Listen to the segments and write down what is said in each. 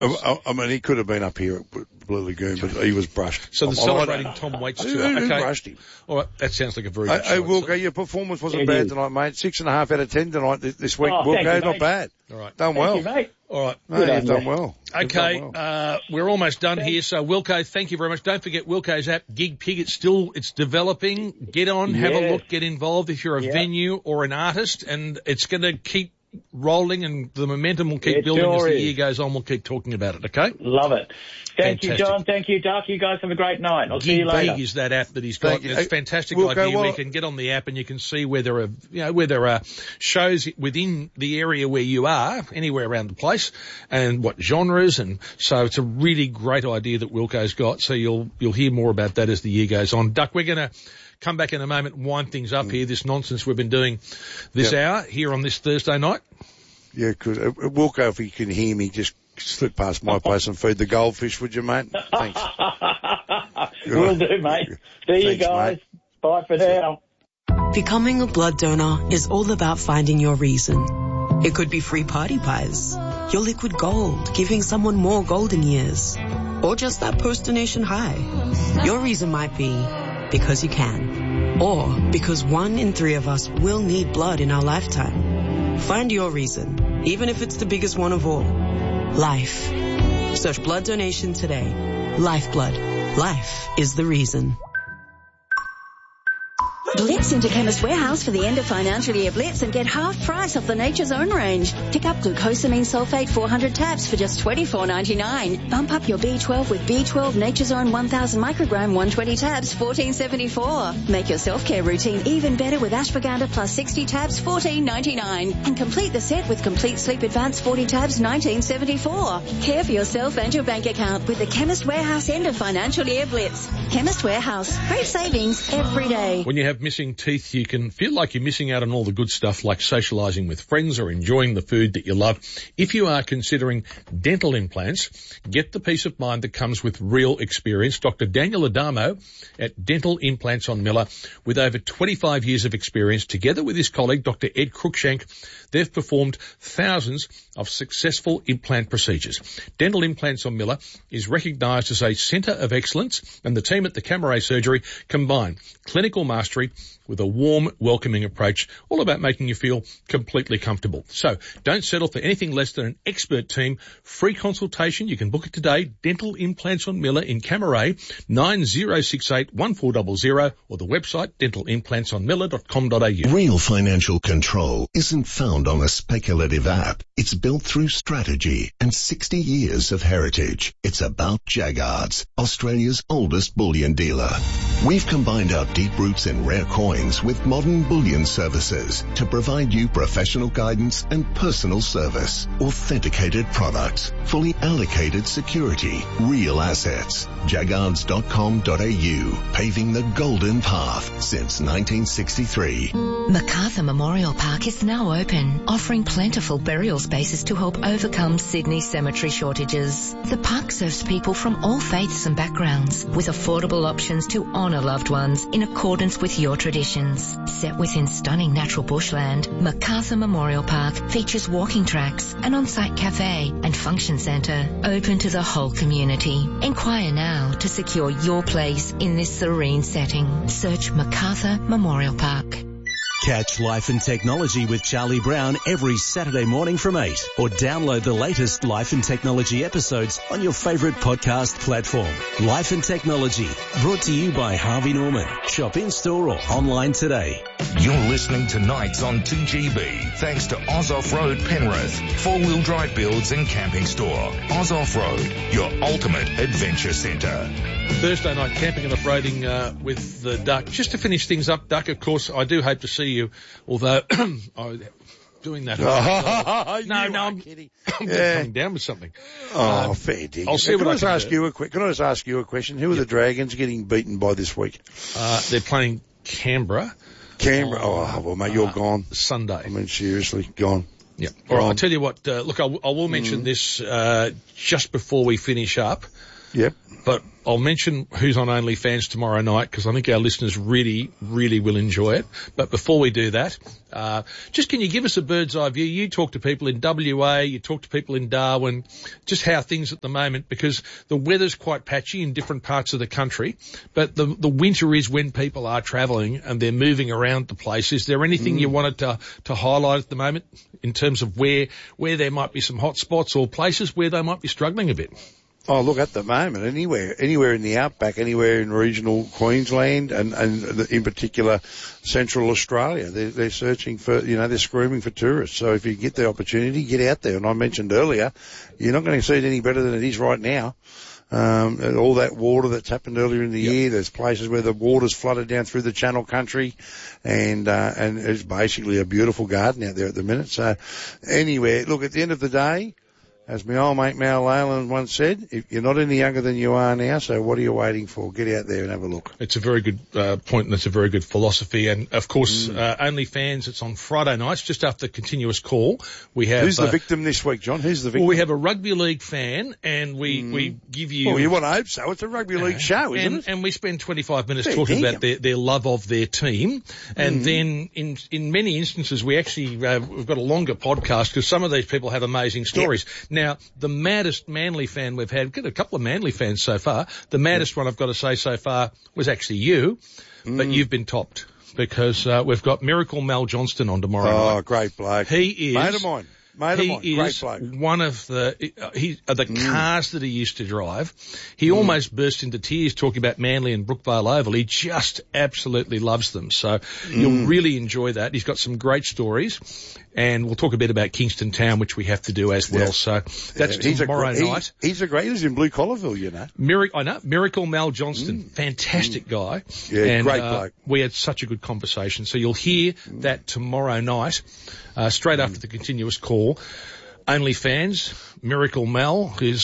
I mean, he could have been up here at Blue Lagoon, but he was brushed. So they're celebrating Tom Waits tour. Who Okay. brushed him? All right, that sounds like a very good Hey, choice. Wilco, your performance wasn't bad tonight, mate. 6.5 out of 10 tonight this week. Oh, thank Wilco, you, not mate. bad. All right. Done well. Thank you, mate. All right. No, Good you've on done you. well. You've Okay, done well. we're almost done here. So, Wilco, thank you very much. Don't forget Wilco's app, Gig Pig. It's developing. Get on, have a look, get involved if you're a venue or an artist, and it's going to keep rolling and the momentum will keep building as the year goes on. We'll keep talking about it, okay? Love it. Thank Fantastic. you, John. Thank you, Doc. You guys have a great night. I'll see you later. Gig is that app that he's got. Thank you. It's a fantastic Wilco, idea where you can get on the app and you can see where there are shows within the area where you are, anywhere around the place, and what genres, and so it's a really great idea that Wilco's got. So you'll hear more about that as the year goes on. Duck, we're going to come back in a moment and wind things up here, this nonsense we've been doing this hour here on this Thursday night. Yeah, good. Wilco, if you can hear me, just slip past my place and feed the goldfish, would you, mate? Thanks. Will do, mate. See you guys. Mate. Bye for now. Becoming a blood donor is all about finding your reason. It could be free party pies, your liquid gold, giving someone more golden years, or just that post-donation high. Your reason might be because you can, or because 1 in 3 of us will need blood in our lifetime. Find your reason, even if it's the biggest one of all. Life. Search blood donation today. Lifeblood. Life is the reason. Blitz into Chemist Warehouse for the end of financial year blitz and get half price off the Nature's Own range. Pick up glucosamine sulfate 400 tabs for just $24.99. Bump up your B12 with B12 Nature's Own 1000 microgram 120 tabs, $14.74. Make your self-care routine even better with ashwagandha plus 60 tabs, $14.99. And complete the set with Complete Sleep Advance 40 tabs, $19.74. Care for yourself and your bank account with the Chemist Warehouse end of financial year blitz. Chemist Warehouse. Great savings every day. When you have missing teeth, you can feel like you're missing out on all the good stuff like socialising with friends or enjoying the food that you love. If you are considering dental implants, get the peace of mind that comes with real experience. Dr. Daniel Adamo at Dental Implants on Miller, with over 25 years of experience, together with his colleague, Dr. Ed Cruikshank, they've performed thousands of successful implant procedures. Dental Implants on Miller is recognised as a centre of excellence, and the team at the Camaret Surgery combine clinical mastery with a warm, welcoming approach, all about making you feel completely comfortable. So don't settle for anything less than an expert team. Free consultation. You can book it today. Dental Implants on Miller in Camaret, 9068-1400, or the website dentalimplantsonmiller.com.au. Real financial control isn't found on a speculative app. It's built through strategy and 60 years of heritage. It's about Jaggards, Australia's oldest bullion dealer. We've combined our deep roots in rare coins with modern bullion services to provide you professional guidance and personal service, authenticated products, fully allocated security, real assets. Jaggards.com.au, paving the golden path since 1963. Macarthur Memorial Park is now open, offering plentiful burial spaces to help overcome Sydney's cemetery shortages. The park serves people from all faiths and backgrounds, with affordable options to honour loved ones in accordance with your traditions. Set within stunning natural bushland, Macarthur Memorial Park features walking tracks, an on-site cafe and function centre open to the whole community. Inquire now to secure your place in this serene setting. Search Macarthur Memorial Park. Catch Life and Technology with Charlie Brown every Saturday morning from 8, or download the latest Life and Technology episodes on your favourite podcast platform. Life and Technology, brought to you by Harvey Norman. Shop in-store or online today. You're listening to Nights on 2GB, thanks to Oz Off-Road Penrith, four-wheel drive builds and camping store. Oz Off-Road, your ultimate adventure centre. Thursday night camping and off-roading with Duck. Just to finish things up, Duck, of course, I do hope to see you, although doing that. I'm coming down with something. Oh, fair dinkum. I'll see what I can ask you a quick. Can I just ask you a question? Who are the Dragons getting beaten by this week? They're playing Canberra. Oh, well, mate, you're gone. Sunday. I mean, seriously, gone. Yeah. All right. I'll tell you what. Look, I will mention this just before we finish up. Yep. But I'll mention who's on OnlyFans tomorrow night because I think our listeners really, really will enjoy it. But before we do that, just can you give us a bird's eye view? You talk to people in WA, you talk to people in Darwin, just how things at the moment, because the weather's quite patchy in different parts of the country. But the winter is when people are travelling and they're moving around the place. Is there anything you wanted to highlight at the moment in terms of where there might be some hot spots or places where they might be struggling a bit? Oh, look, at the moment, anywhere in the outback, anywhere in regional Queensland and in particular Central Australia, they're searching for, they're screaming for tourists. So if you get the opportunity, get out there. And I mentioned earlier, you're not going to see it any better than it is right now. All that water that's happened earlier in the year, there's places where the water's flooded down through the Channel Country and it's basically a beautiful garden out there at the minute. So anyway, look, at the end of the day, as my old mate Mal Leyland once said, if you're not any younger than you are now, so what are you waiting for? Get out there and have a look. It's a very good point, and it's a very good philosophy. And, of course, OnlyFans, it's on Friday nights, just after Continuous Call. We have... Who's the victim this week, John? Who's the victim? Well, we have a rugby league fan, and we give you... Well, you want to hope so. It's a rugby league show, isn't it? And we spend 25 minutes talking about their love of their team. And then, in many instances, we actually... we've got a longer podcast, because some of these people have amazing stories. Yep. Now, the maddest Manly fan we've had, got a couple of Manly fans so far, the maddest one I've got to say so far was actually you, but you've been topped because we've got Miracle Mel Johnston on tomorrow night. Oh, great bloke. He is... Mate of mine. Great bloke. One of the cars that he used to drive. He almost burst into tears talking about Manly and Brookvale Oval. He just absolutely loves them. So you'll really enjoy that. He's got some great stories. And we'll talk a bit about Kingston Town, which we have to do as well. So that's tomorrow night. He lives in Blue Collarville, you know. I know. Miracle Mel Johnston. Fantastic guy. Yeah, and, great bloke. We had such a good conversation. So you'll hear that tomorrow night, straight after the Continuous Call. OnlyFans, Miracle Mel is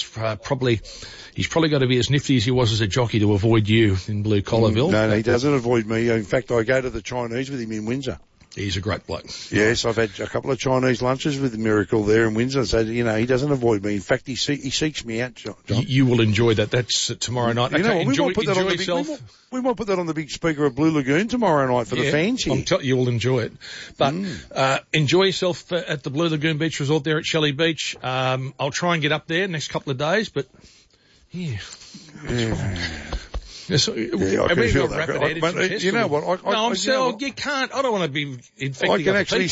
he's probably got to be as nifty as he was as a jockey to avoid you in Blue Collarville. No, he doesn't avoid me. In fact, I go to the Chinese with him in Windsor. He's a great bloke. Yes, I've had a couple of Chinese lunches with Miracle there in Windsor, so, he doesn't avoid me. In fact, he seeks me out, John. You will enjoy that. That's tomorrow night. We might put that on the big speaker of Blue Lagoon tomorrow night for the fans here. You will enjoy it. But enjoy yourself at the Blue Lagoon Beach Resort there at Shelley Beach. I'll try and get up there next couple of days, but yeah. Yes, I can feel that. But you know what? You can't. I don't want to be infecting I can actually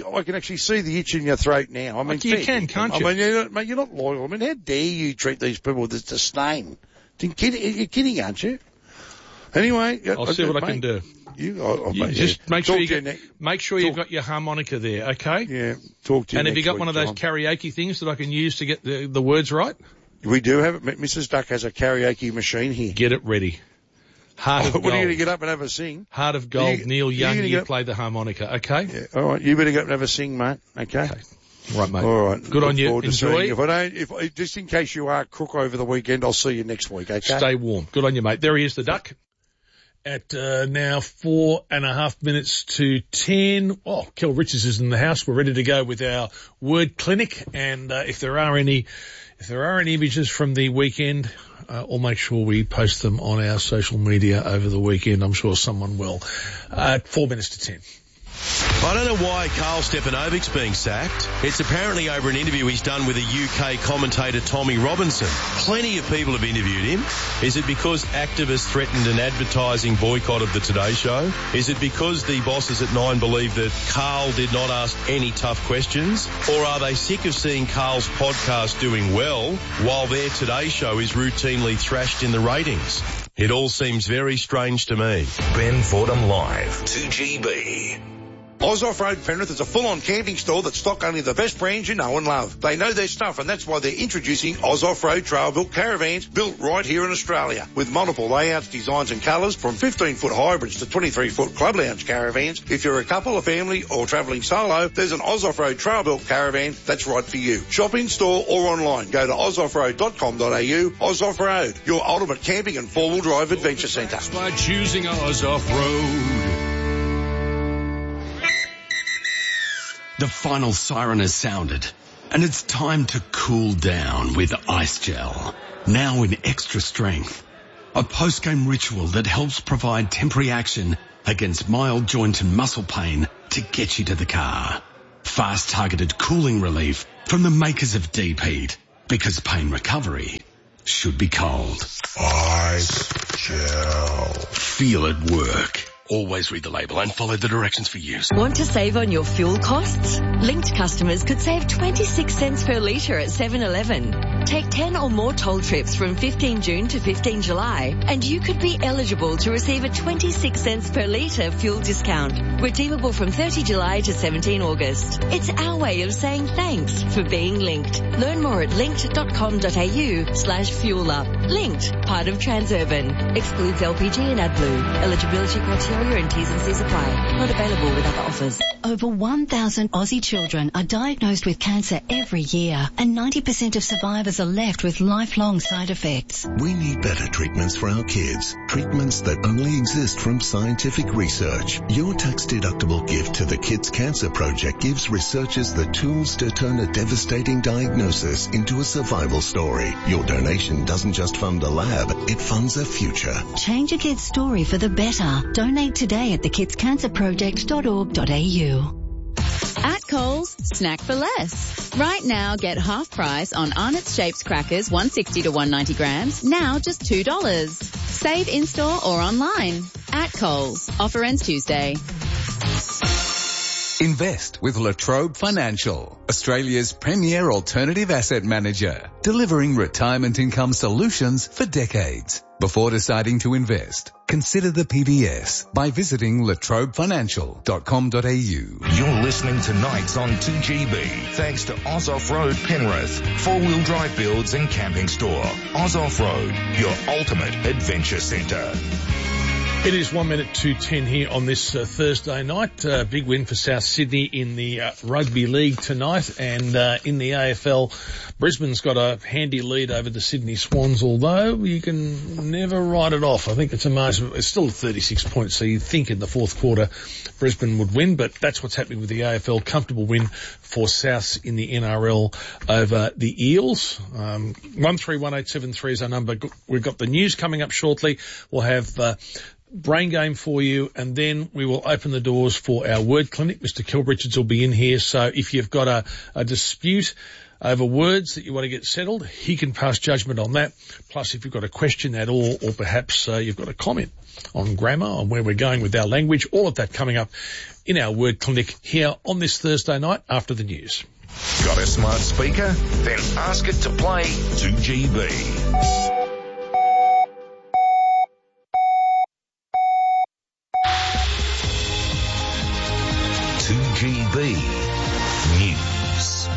see the itch in your throat now. I mean, you can't you? I mean, you're not loyal. I mean, how dare you treat these people with disdain? You're kidding, aren't you? Anyway, I'll see what I can do. Just make sure you've got your harmonica there, okay? Yeah. Talk to you. And have you got one of those karaoke things that I can use to get the words right? We do have it. Mrs. Duck has a karaoke machine here. Get it ready. Heart of Gold. What are you going to get up and have a sing? Heart of Gold, Neil Young, you play the harmonica, okay? Yeah, all right. You better get up and have a sing, mate, okay? Right, mate. All right. Good on you. Enjoy. If just in case you are crook over the weekend, I'll see you next week, okay? Stay warm. Good on you, mate. There he is, the Duck. At now 4.5 minutes to 10. Oh, Kel Richards is in the house. We're ready to go with our word clinic. And if there are any images from the weekend, we'll make sure we post them on our social media over the weekend. I'm sure someone will. 4 minutes to 10. I don't know why Karl Stepanovic's being sacked. It's apparently over an interview he's done with a UK commentator, Tommy Robinson. Plenty of people have interviewed him. Is it because activists threatened an advertising boycott of the Today Show? Is it because the bosses at Nine believe that Karl did not ask any tough questions? Or are they sick of seeing Karl's podcast doing well while their Today Show is routinely thrashed in the ratings? It all seems very strange to me. Ben Fordham Live, 2GB. Oz Off-Road Penrith is a full-on camping store that stock only the best brands you know and love. They know their stuff, and that's why they're introducing Oz Off-Road trail-built caravans built right here in Australia. With multiple layouts, designs and colours, from 15-foot hybrids to 23-foot club lounge caravans. If you're a couple, a family or travelling solo, there's an Oz Off-Road trail-built caravan that's right for you. Shop in store or online. Go to ozoffroad.com.au. Oz Off-Road, your ultimate camping and four-wheel drive adventure centre. By choosing Oz Off-Road. The final siren has sounded. And it's time to cool down with Ice Gel, now in extra strength. A post-game ritual that helps provide temporary action against mild joint and muscle pain to get you to the car. Fast targeted cooling relief from the makers of Deep Heat, because pain recovery should be cold. Ice Gel. Feel it work. Always read the label and follow the directions for use. Want to save on your fuel costs? Linked customers could save 26 cents per litre at 7-Eleven. Take 10 or more toll trips from 15 June to 15 July and you could be eligible to receive a 26 cents per litre fuel discount. Redeemable from 30 July to 17 August. It's our way of saying thanks for being linked. Learn more at linked.com.au/fuelup. Linked, part of Transurban. Excludes LPG and AdBlue. Eligibility criteria and T's and C's apply. Not available with other offers. Over 1,000 Aussie children are diagnosed with cancer every year, and 90% of survivors are left with lifelong side effects. We need better treatments for our kids. Treatments that only exist from scientific research. Your tax-deductible gift to the Kids Cancer Project gives researchers the tools to turn a devastating diagnosis into a survival story. Your donation doesn't just fund a lab, it funds a future. Change a kid's story for the better. Donate today at thekidscancerproject.org.au. At Coles, snack for less. Right now, get half price on Arnott's Shapes crackers, 160 to 190 grams, now just $2. Save in-store or online. At Coles. Offer ends Tuesday. Invest with La Trobe Financial, Australia's premier alternative asset manager, delivering retirement income solutions for decades. Before deciding to invest, consider the PBS by visiting latrobefinancial.com.au. You're listening to Nights on 2GB, thanks to Oz Off-Road Penrith, four-wheel drive builds and camping store. Oz Off-Road, your ultimate adventure centre. It is 1 minute to 10 here on this Thursday night. Big win for South Sydney in the Rugby League tonight, and in the AFL, Brisbane's got a handy lead over the Sydney Swans, although you can never write it off. I think it's a margin. It's still 36 points, so you'd think in the fourth quarter Brisbane would win, but that's what's happening with the AFL. Comfortable win for Souths in the NRL over the Eels. 131873 is our number. We've got the news coming up shortly. We'll have brain game for you, and then we will open the doors for our word clinic. Mr. Kel Richards will be in here, so if you've got a dispute over words that you want to get settled, he can pass judgment on that. Plus, if you've got a question at all, or perhaps you've got a comment on grammar, on where we're going with our language, all of that coming up in our word clinic here on this Thursday night after the news. Got a smart speaker? Then ask it to play 2GB. 2GB News.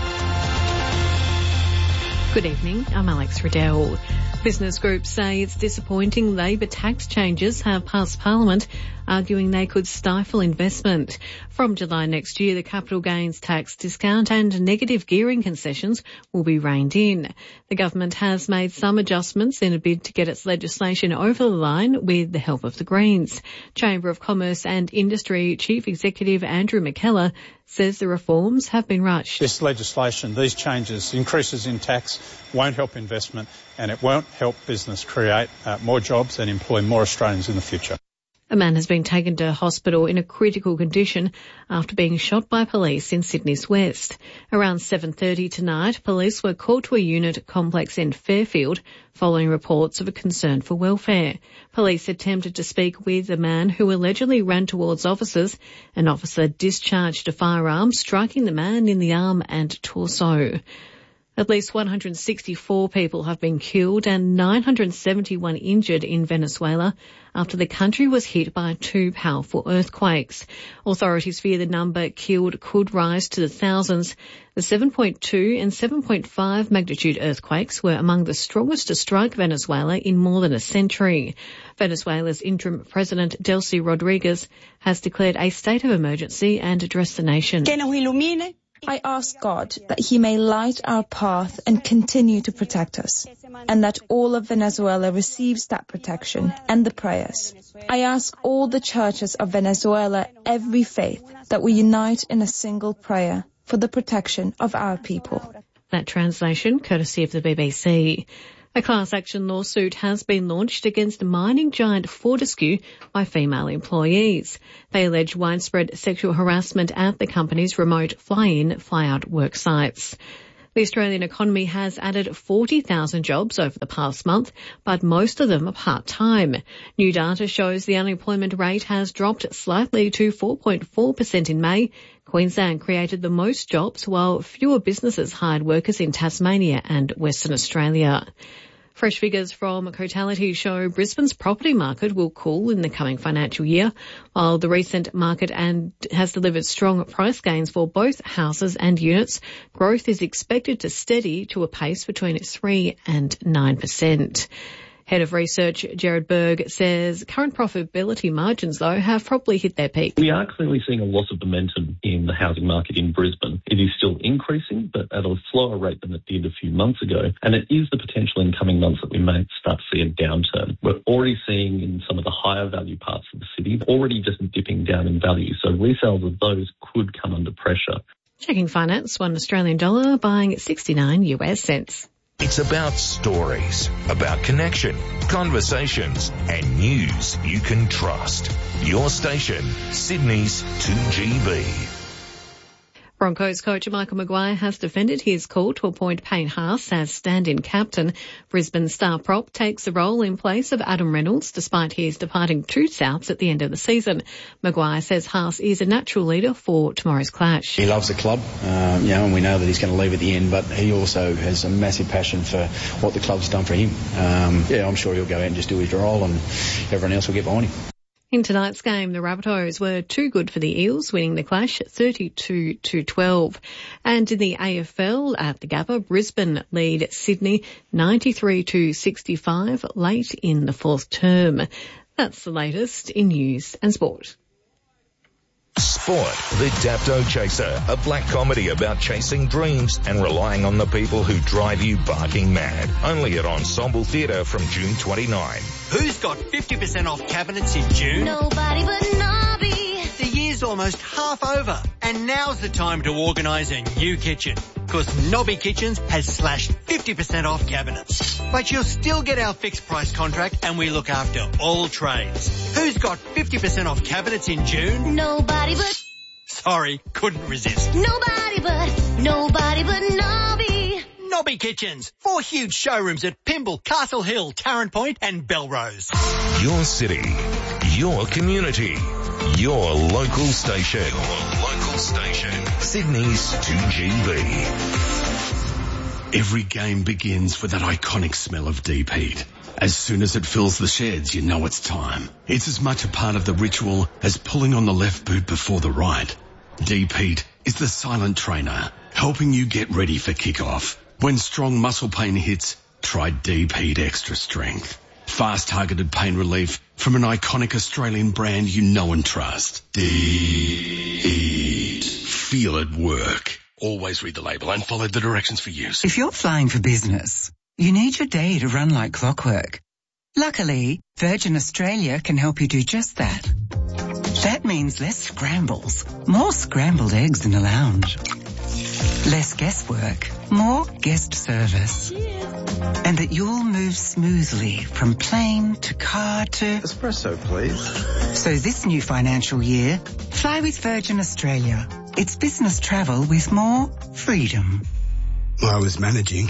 Good evening, I'm Alex Riddell. Business groups say it's disappointing Labor tax changes have passed Parliament, arguing they could stifle investment. From July next year, the capital gains tax discount and negative gearing concessions will be reined in. The government has made some adjustments in a bid to get its legislation over the line with the help of the Greens. Chamber of Commerce and Industry Chief Executive Andrew McKellar says the reforms have been rushed. This legislation, these changes, increases in tax, won't help investment and it won't help business create more jobs and employ more Australians in the future. A man has been taken to hospital in a critical condition after being shot by police in Sydney's west. Around 7:30 tonight, police were called to a unit complex in Fairfield following reports of a concern for welfare. Police attempted to speak with a man who allegedly ran towards officers. An officer discharged a firearm, striking the man in the arm and torso. At least 164 people have been killed and 971 injured in Venezuela after the country was hit by two powerful earthquakes. Authorities fear the number killed could rise to the thousands. The 7.2 and 7.5 magnitude earthquakes were among the strongest to strike Venezuela in more than a century. Venezuela's interim president, Delcy Rodriguez, has declared a state of emergency and addressed the nation. I ask God that He may light our path and continue to protect us, and that all of Venezuela receives that protection and the prayers. I ask all the churches of Venezuela, every faith, that we unite in a single prayer for the protection of our people. That translation courtesy of the BBC. A class action lawsuit has been launched against mining giant Fortescue by female employees. They allege widespread sexual harassment at the company's remote fly-in, fly-out work sites. The Australian economy has added 40,000 jobs over the past month, but most of them are part-time. New data shows the unemployment rate has dropped slightly to 4.4% in May. Queensland created the most jobs, while fewer businesses hired workers in Tasmania and Western Australia. Fresh figures from Cotality show Brisbane's property market will cool in the coming financial year, while the recent market has delivered strong price gains for both houses and units. Growth is expected to steady to a pace between 3 and 9%. Head of Research Gerard Berg says current profitability margins, though, have probably hit their peak. We are clearly seeing a loss of momentum in the housing market in Brisbane. It is still increasing, but at a slower rate than it did a few months ago, and it is the potential in coming months that we may start to see a downturn. We're already seeing in some of the higher value parts of the city already just dipping down in value, so resales of those could come under pressure. Checking finance, $1 Australian buying 69 US cents. It's about stories, about connection, conversations, and news you can trust. Your station, Sydney's 2GB. Broncos coach Michael Maguire has defended his call to appoint Payne Haas as stand-in captain. Brisbane star prop takes the role in place of Adam Reynolds despite his departing to Souths at the end of the season. Maguire says Haas is a natural leader for tomorrow's clash. He loves the club, and we know that he's going to leave at the end, but he also has a massive passion for what the club's done for him. I'm sure he'll go out and just do his role and everyone else will get behind him. In tonight's game, the Rabbitohs were too good for the Eels, winning the clash 32-12. And in the AFL at the Gabba, Brisbane lead Sydney 93-65 late in the fourth term. That's the latest in news and sport. Sport, The Dapto Chaser, a black comedy about chasing dreams and relying on the people who drive you barking mad. Only at Ensemble Theatre from June 29. Who's got 50% off cabinets in June? Nobody but Nobby. The year's almost half over, and now's the time to organise a new kitchen. Because Nobby Kitchens has slashed 50% off cabinets. But you'll still get our fixed price contract and we look after all trades. Who's got 50% off cabinets in June? Nobody but... Sorry, couldn't resist. Nobody but Nobby. Nobby Kitchens. 4 huge showrooms at Pymble, Castle Hill, Tarrant Point and Belrose. Your city, your community, your local station. Sydney's 2GB. Every game begins with that iconic smell of deep heat. As soon as it fills the sheds, you know it's time. It's as much a part of the ritual as pulling on the left boot before the right. Deep heat is the silent trainer, helping you get ready for kickoff. When strong muscle pain hits, try Deep Heat Extra Strength. Fast targeted pain relief from an iconic Australian brand you know and trust. Deep Heat. Feel it work. Always read the label and follow the directions for use. If you're flying for business, you need your day to run like clockwork. Luckily, Virgin Australia can help you do just that. That means less scrambles, more scrambled eggs in the lounge. Less guesswork, more guest service. And that you'll move smoothly from plane to car to... Espresso, please. So this new financial year, fly with Virgin Australia. It's business travel with more freedom. I was managing.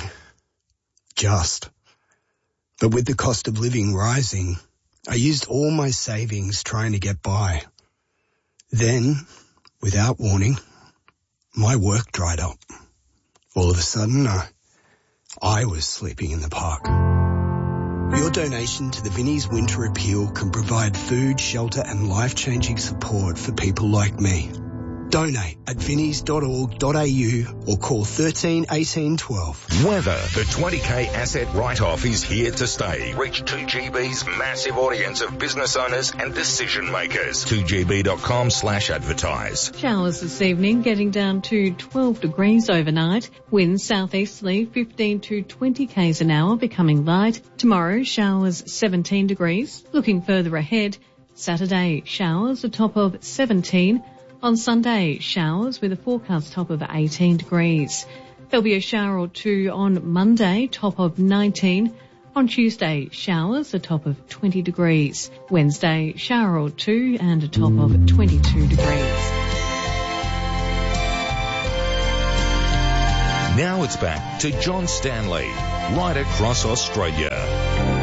But with the cost of living rising, I used all my savings trying to get by. Then, without warning, my work dried up. All of a sudden, I was sleeping in the park. Your donation to the Vinnie's Winter Appeal can provide food, shelter and life-changing support for people like me. Donate at vinnies.org.au or call 13 18 12. Weather. The 20K asset write-off is here to stay. Reach 2GB's massive audience of business owners and decision makers. 2gb.com/advertise. Showers this evening, getting down to 12 degrees overnight. Winds southeasterly 15 to 20 k's an hour, becoming light. Tomorrow, showers 17 degrees. Looking further ahead, Saturday, showers a top of 17. On Sunday, showers with a forecast top of 18 degrees. There'll be a shower or two on Monday, top of 19. On Tuesday, showers, a top of 20 degrees. Wednesday, shower or two and a top of 22 degrees. Now it's back to John Stanley, right across Australia.